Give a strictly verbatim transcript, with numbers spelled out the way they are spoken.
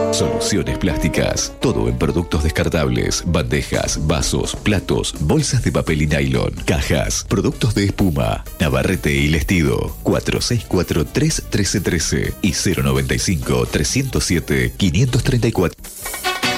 Soluciones plásticas. Todo en productos descartables, bandejas, vasos, platos, bolsas de papel y nylon, cajas, productos de espuma. Navarrete y Lestido. cuatro seis cuatro, tres uno tres uno tres y cero noventa y cinco, trescientos siete, quinientos treinta y cuatro.